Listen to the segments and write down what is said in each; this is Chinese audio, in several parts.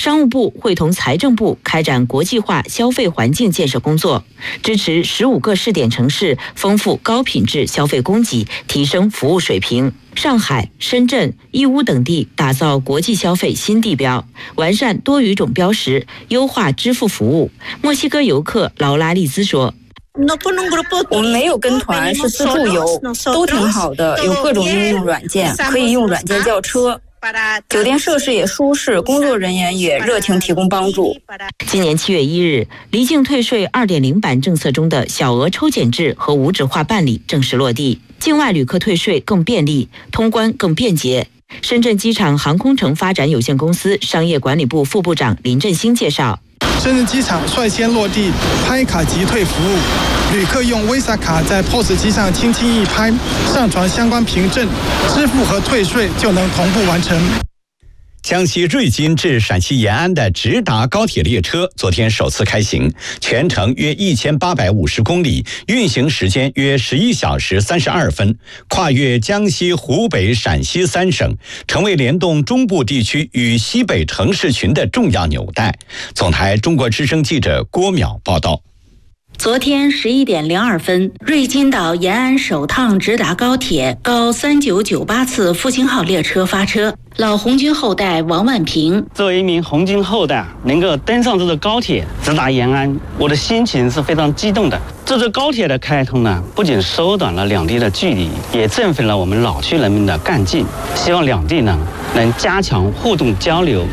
商务部会同财政部开展国际化消费环境建设工作，支持15个试点城市丰富高品质消费供给，提升服务水平。上海、深圳、义乌等地打造国际消费新地标，完善多语种标识，优化支付服务。墨西哥游客劳拉利兹说：“ 我们没有跟团，是自助游，都挺好的，有各种应用软件，可以用软件叫车。酒店设施也舒适，工作人员也热情提供帮助。” 今年7月1日，离境退税 2.0 版政策中的小额抽检制和无纸化办理正式落地，境外旅客退税更便利，通关更便捷。深圳机场航空城发展有限公司商业管理部副部长林振兴介绍， 深圳机场率先落地拍卡即退服务，旅客用 Visa 卡在 POS 机上轻轻一拍，上传相关凭证，支付和退税就能同步完成。 江西瑞金至陕西延安的直达高铁列车昨天首次开行，全程约1850公里，运行时间约11小时32分，跨越江西、湖北、陕西3省，成为联动中部地区与西北城市群的重要纽带。总台中国之声记者郭淼报道。 昨天11点02分，瑞金到延安首趟直达高铁高3998次复兴号列车发车。老红军后代王万平， 作为一名红军后代，能够登上这个高铁直达延安，我的心情是非常激动的。这次高铁的开通呢，不仅缩短了两地的距离，也振奋了我们老区人民的干劲。希望两地呢能加强互动交流。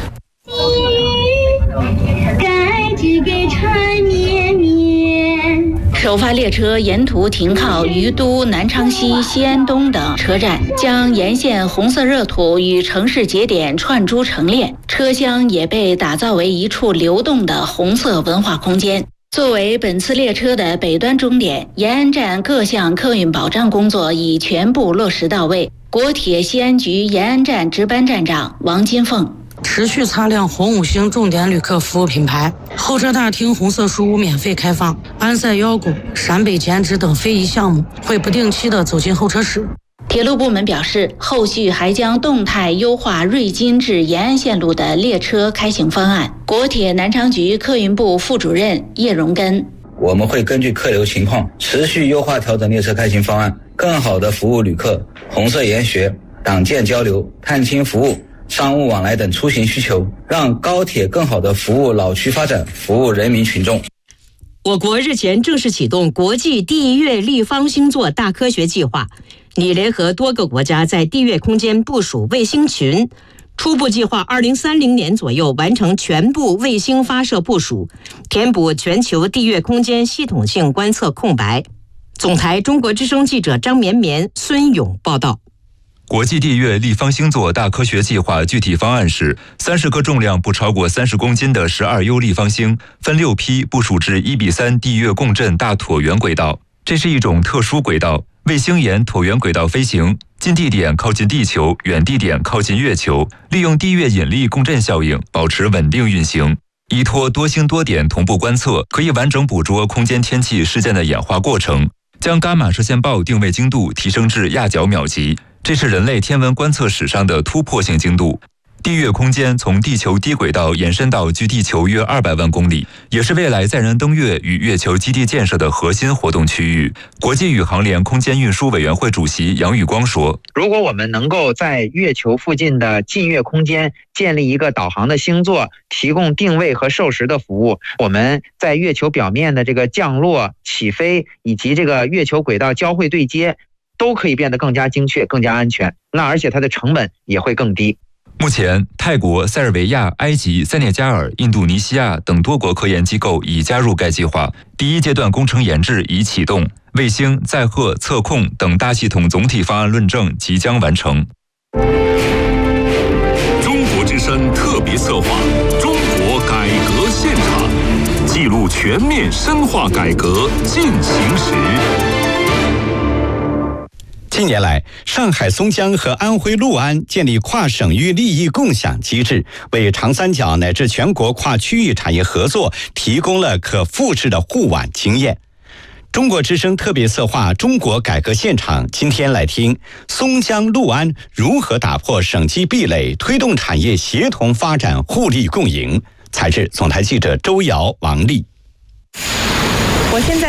首发列车沿途停靠于都、南昌西、西安东等车站，将沿线红色热土与城市节点串珠成链。车厢也被打造为一处流动的红色文化空间。作为本次列车的北端终点，延安站各项客运保障工作已全部落实到位。国铁西安局延安站值班站长王金凤。 持续擦亮红5星重点旅客服务品牌，候车大厅红色书屋免费开放，安塞腰鼓、陕北剪纸等非遗项目会不定期的走进候车室。 铁路部门表示，后续还将动态优化瑞金至延安线路的列车开行方案。国铁南昌局客运部副主任叶荣根， 我们会根据客流情况持续优化调整列车开行方案，更好地服务旅客红色研学、党建交流、探亲服务、商务往来等出行需求，让高铁更好地服务老区发展，服务人民群众。 我国日前正式启动国际地月立方星座大科学计划，拟联合多个国家在地月空间部署卫星群，初步计划2030年左右完成全部卫星发射部署，填补全球地月空间系统性观测空白。总台中国之声记者张绵绵、孙勇报道。 国际地月立方星座大科学计划具体方案是30个重量不超过30公斤的12U 立方星，分6批部署至1:3地月共振大椭圆轨道。这是一种特殊轨道，卫星沿椭圆轨道飞行，近地点靠近地球，远地点靠近月球，利用地月引力共振效应保持稳定运行。依托多星多点同步观测，可以完整捕捉空间天气事件的演化过程，将伽马射线暴定位精度提升至亚角秒级。这是人类天文观测史上的突破性精度。地月空间从地球低轨道延伸到距地球约200万公里，也是未来载人登月与月球基地建设的核心活动区域。国际宇航联空间运输委员会主席杨宇光说：“ 如果我们能够在月球附近的近月空间建立一个导航的星座，提供定位和授时的服务，我们在月球表面的这个降落、起飞以及这个月球轨道交会对接，都可以变得更加精确、更加安全。那而且它的成本也会更低。” 目前，泰国、塞尔维亚、埃及、塞内加尔、印度尼西亚等多国科研机构已加入该计划。第一阶段工程研制已启动，卫星、载荷、测控等大系统总体方案论证即将完成。 中国之声特别策划《中国改革现场》，记录全面深化改革进行时。 近年来，上海松江和安徽六安建立跨省域利益共享机制，为长三角乃至全国跨区域产业合作提供了可复制的互挽经验。 中国之声特别策划中国改革现场，今天来听松江六安如何打破省级壁垒，推动产业协同发展，互利共赢。采制总台记者周瑶、王丽。 我现在